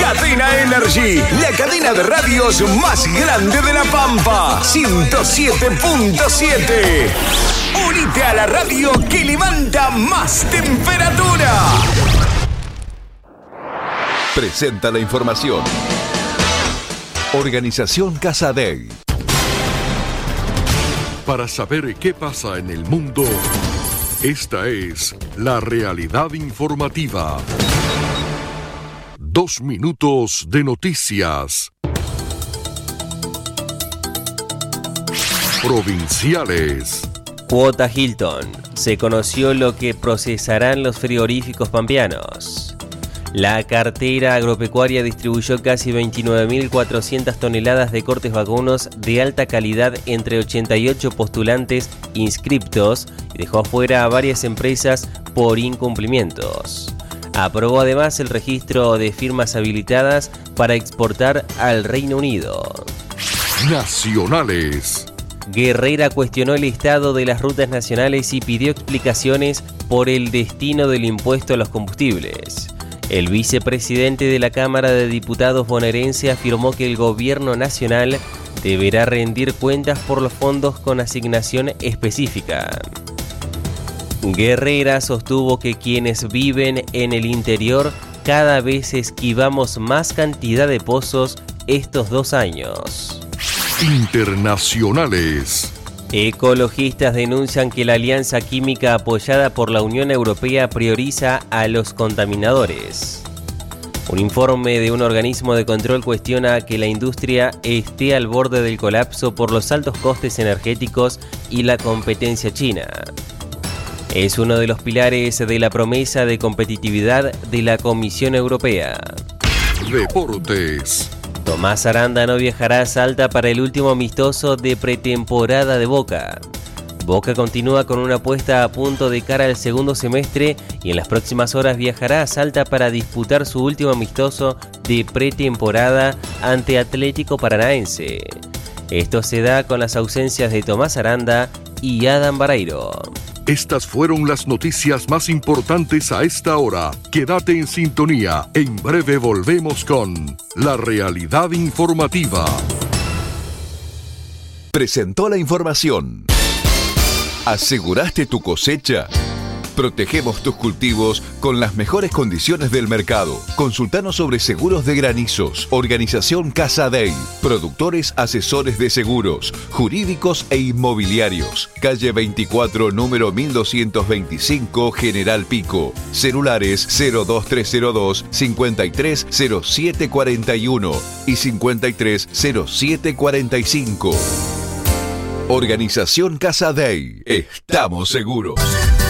Cadena Energy, la cadena de radios más grande de La Pampa. 107.7. Unite a la radio que levanta más temperatura. Presenta la información. Organización Casadei. Para saber qué pasa en el mundo, esta es la realidad informativa. 2 minutos de noticias. Provinciales. Cuota Hilton. Se conoció lo que procesarán los frigoríficos pampeanos. La cartera agropecuaria distribuyó casi 29.400 toneladas de cortes vacunos de alta calidad entre 88 postulantes inscriptos y dejó afuera a varias empresas por incumplimientos. Aprobó además el registro de firmas habilitadas para exportar al Reino Unido. Nacionales. Guerrera cuestionó el estado de las rutas nacionales y pidió explicaciones por el destino del impuesto a los combustibles. El vicepresidente de la Cámara de Diputados bonaerense afirmó que el gobierno nacional deberá rendir cuentas por los fondos con asignación específica. Guerrera sostuvo que quienes viven en el interior cada vez esquivamos más cantidad de pozos estos 2 años. Internacionales. Ecologistas denuncian que la alianza química apoyada por la Unión Europea prioriza a los contaminadores. Un informe de un organismo de control cuestiona que la industria esté al borde del colapso por los altos costes energéticos y la competencia china. Es uno de los pilares de la promesa de competitividad de la Comisión Europea. Deportes. Tomás Aranda no viajará a Salta para el último amistoso de pretemporada de Boca. Boca continúa con una apuesta a punto de cara al segundo semestre y en las próximas horas viajará a Salta para disputar su último amistoso de pretemporada ante Atlético Paranaense. Esto se da con las ausencias de Tomás Aranda y Adam Barreiro. Estas fueron las noticias más importantes a esta hora. Quédate en sintonía. En breve volvemos con la realidad informativa. Presentó la información. ¿Aseguraste tu cosecha? Protegemos tus cultivos con las mejores condiciones del mercado. Consultanos sobre seguros de granizos. Organización Casadei. Productores asesores de seguros, jurídicos e inmobiliarios. Calle 24, número 1225, General Pico. Celulares 02302 530741 y 530745. Organización Casadei. Estamos seguros.